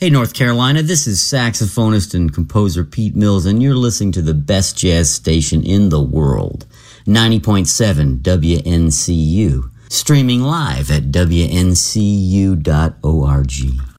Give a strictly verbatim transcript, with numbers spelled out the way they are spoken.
Hey, North Carolina, this is saxophonist and composer Pete Mills, and you're listening to the best jazz station in the world, ninety point seven W N C U, streaming live at W N C U dot org.